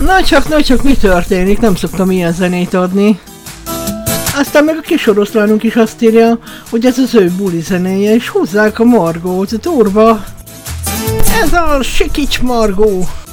Na csak mi történik? Nem szoktam ilyen zenét adni. Aztán meg a kis oroszlánunk is azt írja, hogy ez az ő buli zenéje, és húzzák a Margót durva. Ez a Sikics Margó.